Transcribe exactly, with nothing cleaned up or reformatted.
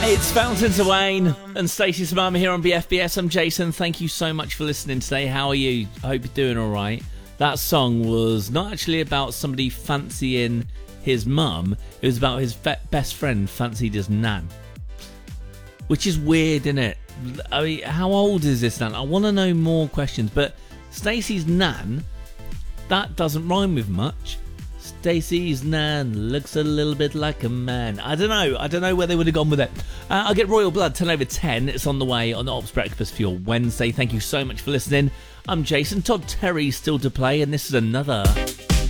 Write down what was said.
It's Fountains of Wayne and Stacey's Mum here on B F B S. I'm Jason. Thank you so much for listening today. How are you? I hope you're doing all right. That song was not actually about somebody fancying his mum. It was about his fe- best friend fancied his nan. Which is weird, isn't it? I mean, how old is this nan? I want to know more questions. But Stacey's nan, that doesn't rhyme with much. Stacey's nan looks a little bit like a man. I don't know. I don't know where they would have gone with it. Uh, I'll get Royal Blood ten over ten. It's on the way on the Ops Breakfast for your Wednesday. Thank you so much for listening. I'm Jason. Todd Terry's still to play, and this is another.